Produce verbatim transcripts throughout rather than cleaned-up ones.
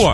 rua.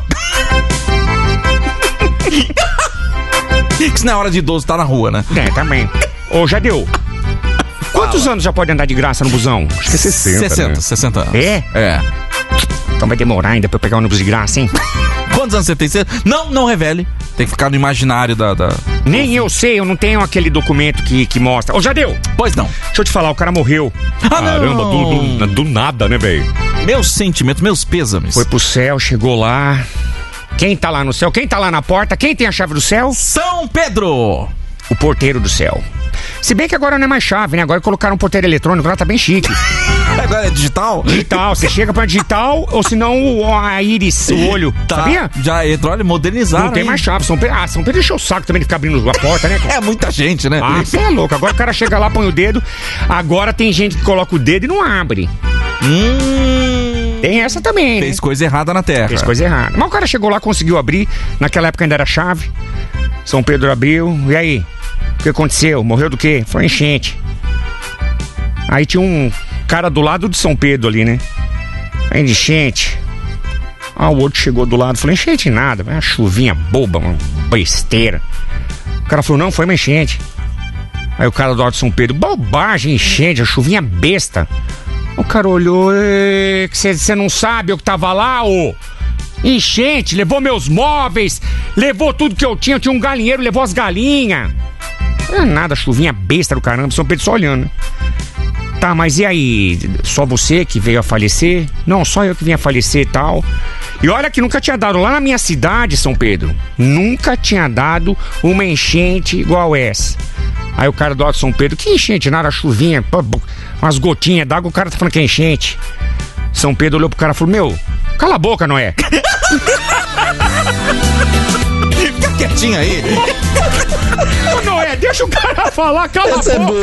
Que se não é hora de idoso, tá na rua, né? É, também. Ô, Jadeu, quantos Fala. anos já pode andar de graça no busão? Acho que é sessenta, sessenta, né? sessenta anos. É? É. Então vai demorar ainda pra eu pegar o ônibus de graça, hein? Quantos anos você tem? Não, não revele. Tem que ficar no imaginário da... da... Nem eu sei, eu não tenho aquele documento que, que mostra. Ô, Jadeu! Pois não. Deixa eu te falar, o cara morreu. Ah, Caramba, do, do, do nada, né, velho? Meus sentimentos, meus pêsames. Foi pro céu, chegou lá. Quem tá lá no céu? Quem tá lá na porta? Quem tem a chave do céu? São Pedro! O porteiro do céu. Se bem que agora não é mais chave, né? Agora colocaram um porteiro eletrônico, lá tá bem chique. Agora é digital? Digital, você chega pra digital, ou senão a íris, o olho, tá, sabia? Já entrou, olha, modernizaram. Não tem hein? mais chave, São Pedro, ah, São Pedro encheu o saco também de ficar abrindo a porta, né? É muita gente, né? Ah, você é louco, agora o cara chega lá, põe o dedo, agora tem gente que coloca o dedo e não abre. Hum... Tem essa também, Fez né? coisa errada na terra. Fez coisa errada. Mas o cara chegou lá, conseguiu abrir, naquela época ainda era chave, São Pedro abriu, e aí? O que aconteceu? Morreu do quê? Foi enchente. Aí tinha um cara do lado de São Pedro ali, né? Aí de enchente. Ah, o outro chegou do lado, falou, enchente nada, uma chuvinha boba, uma besteira. O cara falou, não, foi uma enchente. Aí o cara do lado de São Pedro, bobagem, enchente, a chuvinha besta. O cara olhou, você não sabe eu que tava lá, ô? Enchente, levou meus móveis, levou tudo que eu tinha, eu tinha um galinheiro, levou as galinhas. Não é nada, chuvinha besta do caramba, São Pedro só olhando, né? Tá, mas e aí? Só você que veio a falecer? Não, só eu que vim a falecer e tal. E olha que nunca tinha dado lá na minha cidade, São Pedro. Nunca tinha dado uma enchente igual essa. Aí o cara do Alto São Pedro, que enchente? Nada, chuvinha, umas gotinhas d'água, o cara tá falando que é enchente. São Pedro olhou pro cara e falou, meu, cala a boca, Noé. Fica quietinho aí. Ô, Noé, deixa o cara falar, cala Essa a boca.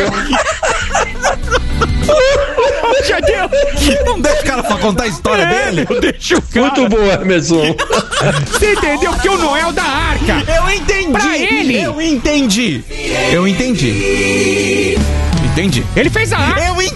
É Já deu. Não deixa o cara pra contar a história é, dele. Não deixa o cara. Muito bom, Emerson. Você entendeu? Porque o Noé é o da arca. Eu entendi. Pra ele. Eu entendi. Eu entendi. Entendi. Ele fez a arca. Eu entendi.